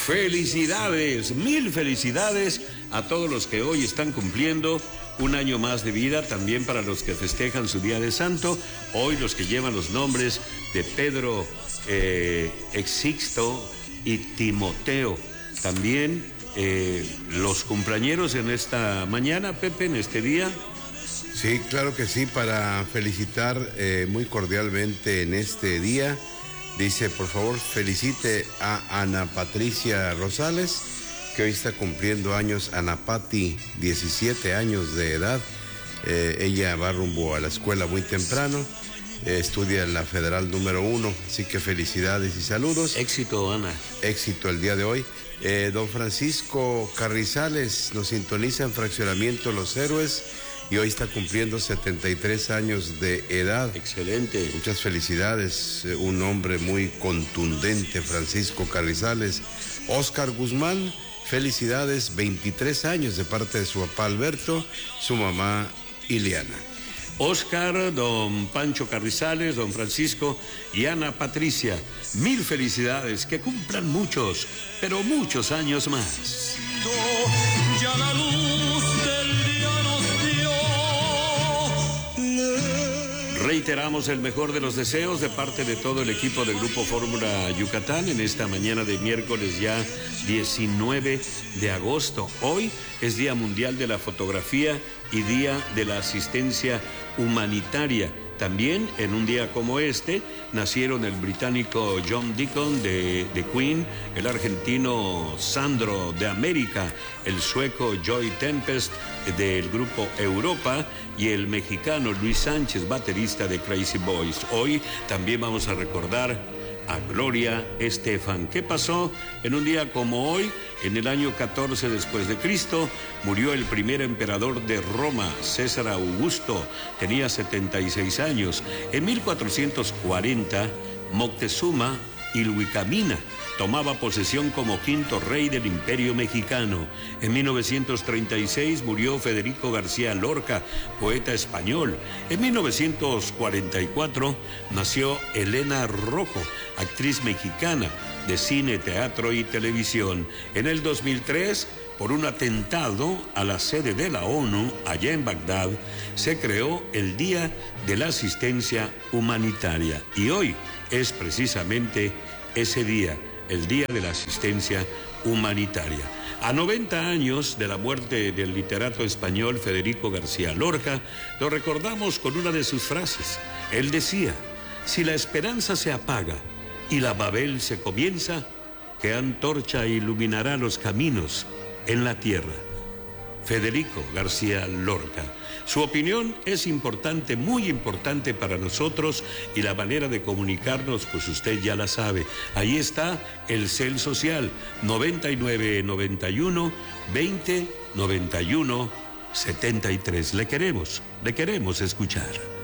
Felicidades, mil felicidades a todos los que hoy están cumpliendo un año más de vida, también para los que festejan su día de santo, hoy los que llevan los nombres de Pedro, Exixto y Timoteo, también los cumpleañeros en esta mañana, Pepe, en este día. Sí, claro que sí, para felicitar muy cordialmente en este día. Dice, por favor, felicite a Ana Patricia Rosales, que hoy está cumpliendo años. Ana Pati, 17 años de edad. Ella va rumbo a la escuela muy temprano. Estudia en la Federal número 1, así que felicidades y saludos. Éxito, Ana. Éxito el día de hoy. Don Francisco Carrizales nos sintoniza en Fraccionamiento Los Héroes y hoy está cumpliendo 73 años de edad. Excelente. Muchas felicidades, un hombre muy contundente, Francisco Carrizales. Oscar Guzmán, felicidades, 23 años de parte de su papá Alberto, su mamá Iliana. Oscar, don Pancho Carrizales, don Francisco y Ana Patricia, mil felicidades, que cumplan muchos, pero muchos años más. Ya la luz del día nos dio. Reiteramos el mejor de los deseos de parte de todo el equipo de Grupo Fórmula Yucatán en esta mañana de miércoles ya 19 de agosto. Hoy es Día Mundial de la Fotografía y Día de la Asistencia Humanitaria. También en un día como este nacieron el británico John Deacon de Queen, el argentino Sandro de América, el sueco Joy Tempest del grupo Europa y el mexicano Luis Sánchez, baterista de Crazy Boys. Hoy también vamos a recordar a Gloria Estefan. ¿Qué pasó en un día como hoy? En el año 14 después de Cristo murió el primer emperador de Roma, César Augusto. Tenía 76 años. En 1440, Moctezuma Ilhuicamina tomaba posesión como quinto rey del Imperio Mexicano. En 1936 murió Federico García Lorca, poeta español. En 1944 nació Elena Rojo, actriz mexicana de cine, teatro y televisión. En el 2003, por un atentado a la sede de la ONU, allá en Bagdad, se creó el Día de la Asistencia Humanitaria. Y hoy es precisamente ese día, el Día de la Asistencia Humanitaria. A 90 años de la muerte del literato español Federico García Lorca, lo recordamos con una de sus frases. Él decía, si la esperanza se apaga y la Babel se comienza, ¿qué antorcha iluminará los caminos en la tierra? Federico García Lorca. Su opinión es importante, muy importante para nosotros, y la manera de comunicarnos, pues usted ya la sabe. Ahí está el CEL social, 99 91 20 91 73. Le queremos escuchar.